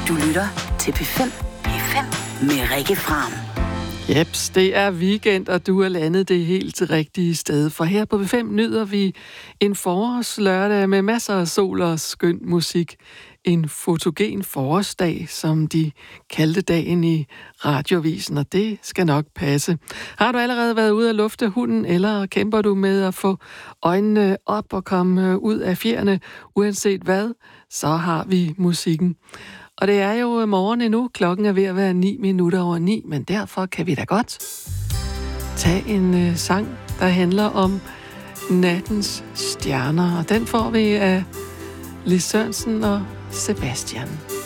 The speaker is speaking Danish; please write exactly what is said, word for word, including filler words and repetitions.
Du lytter til P fem. P fem med Rikke Fram. Jeps, det er weekend, og du er landet det helt rigtige sted. For her på P fem nyder vi en forårslørdag med masser af sol og skøn musik. En fotogen forårsdag, som de kaldte dagen i radiovisen, og det skal nok passe. Har du allerede været ude at lufte hunden, eller kæmper du med at få øjnene op og komme ud af fjerne? Uanset hvad, så har vi musikken. Og det er jo morgen endnu. Klokken er ved at være ni minutter over ni, men derfor kan vi da godt tage en øh, sang, der handler om nattens stjerner. Og den får vi af Lis Sørensen og Sebastian.